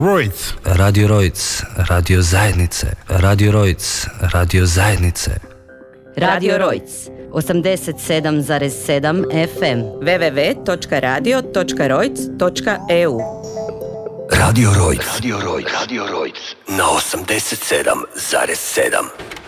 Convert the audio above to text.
Rojc. Radio Rojc, radio zajednice. Radio Rojc, radio zajednice. Radio Rojc, 87,7 FM. www.radio.rojc.eu. Radio Rojc. Radio Rojc. Radio Rojc. Na 87,7.